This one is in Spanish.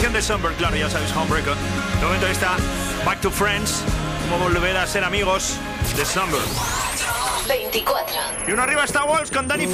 versión de Somber, claro, ya sabéis, Homebreaker. De momento está Back to Friends, como volver a ser amigos de Somber. 24. Y uno arriba está Walls con Danny